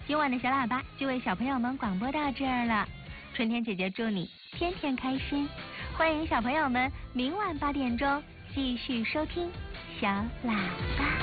今晚的小喇叭就为小朋友们广播到这儿了。春天姐姐祝你天天开心，欢迎小朋友们明晚8点钟继续收听小喇叭。